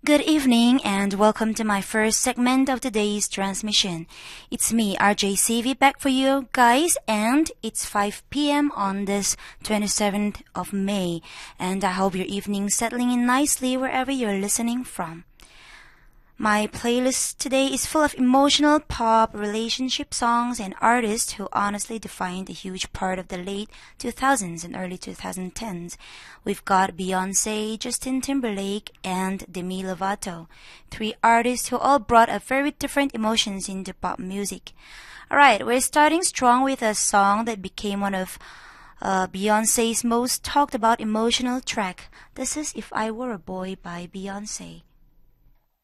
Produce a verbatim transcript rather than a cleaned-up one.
good evening, and welcome to my first segment of today's transmission. It's me, R J C V, back for you guys, and it's five p m on this twenty-seventh of May, and I hope your evening's settling in nicely wherever you're listening from. My playlist today is full of emotional pop, relationship songs, and artists who honestly defined a huge part of the late two thousands and early twenty tens. We've got Beyonce, Justin Timberlake, and Demi Lovato, three artists who all brought a very different emotions into pop music. Alright, we're starting strong with a song that became one of uh, Beyonce's most talked about emotional track. This is If I Were a Boy by Beyonce.